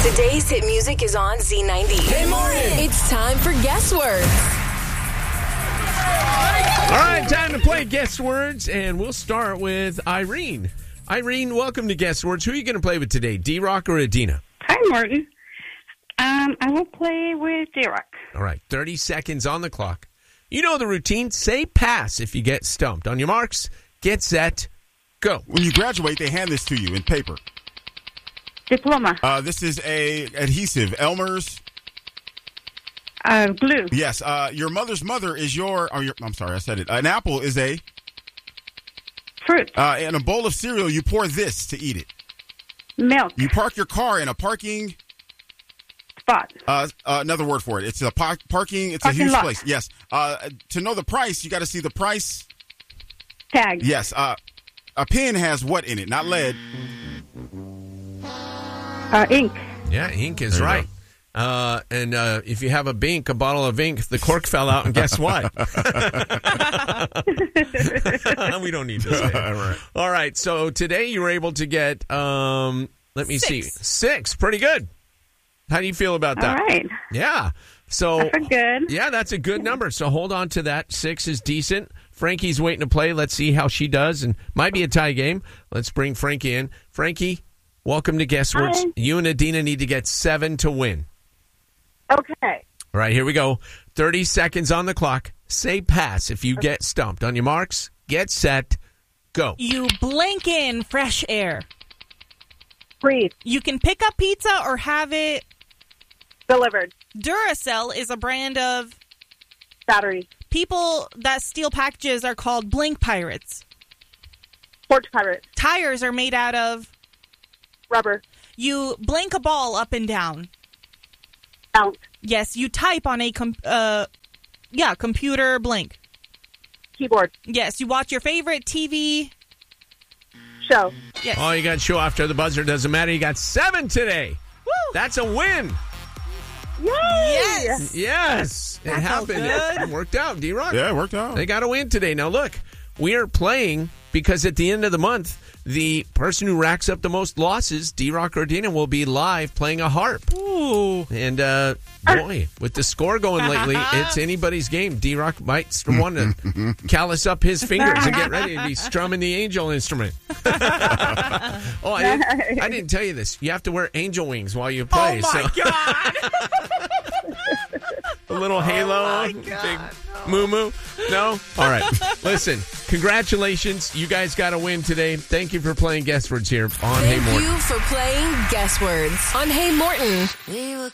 Today's hit music is on Z90. Hey, morning. It's time for Guess Words. All right, time to play Guess Words, and we'll start with Irene. Irene, welcome to Guess Words. Who are you going to play with today, D-Rock or Adina? Hi, Martin. I will play with D-Rock. All right, 30 seconds on the clock. You know the routine. Say pass if you get stumped. On your marks, get set, go. When you graduate, they hand this to you in paper. Diploma. This is a adhesive. Elmer's. Glue. Yes. Your mother's mother is I'm sorry, I said it. An apple is a. Fruit. In a bowl of cereal, you pour this to eat it. Milk. You park your car in a parking. Spot. Another word for it. It's a parking. It's Parking a huge lot. place. Yes. To know the price, you got to see the price. Tag. Yes. A pen has what in it? Not lead. Ink. Yeah, ink is There you right. And if you have a bottle of ink, the cork fell out, and guess what? We don't need to say it. Right. All right, so today you were able to get, let me see, 6. Pretty good. How do you feel about that? All right. Yeah. So That's good. Yeah, that's a good number. So hold on to that. 6 is decent. Frankie's waiting to play. Let's see how she does, and might be a tie game. Let's bring Frankie in. Frankie, welcome to Guess Words. Hi. You and Adina need to get 7 to win. Okay. All right, here we go. 30 seconds on the clock. Say pass if you get stumped. On your marks, get set, go. You blink in fresh air. Breathe. You can pick up pizza or have it. Delivered. Duracell is a brand of. Battery. People that steal packages are called blink pirates. Porch pirate. Tires are made out of. Rubber. You blink a ball up and down. Bounce. Yes, you type on a computer blink. Keyboard. Yes, you watch your favorite TV. Show. Yes. Oh, you got show after the buzzer. Doesn't matter. You got 7 today. Woo! That's a win. Yay! Yes. Yes. It That felt happened. good. It worked out, D-Rock. Yeah, it worked out. They got a win today. Now, look, we are playing because at the end of the month, the person who racks up the most losses, D-Rock or Dina, will be live playing a harp. Ooh. And, boy, with the score going lately, it's anybody's game. D-Rock might want to callus up his fingers and get ready to be strumming the angel instrument. I didn't tell you this. You have to wear angel wings while you play. Oh, my God. A little halo, big moo-moo. No? All right. Listen, congratulations. You guys got a win today. Thank you for playing Guess Words here on Hey Thank Morton. you for playing Guess Words on Hey Morton.